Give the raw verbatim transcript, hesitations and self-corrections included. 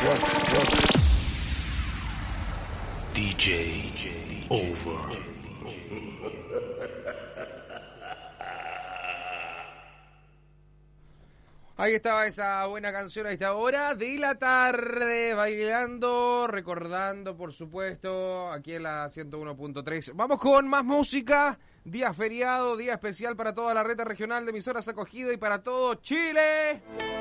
D J Over. Ahí estaba esa buena canción a esta hora de la tarde, bailando, recordando, por supuesto, aquí en la ciento uno punto tres. Vamos con más música, día feriado, día especial para toda la red regional de emisoras acogida y para todo Chile.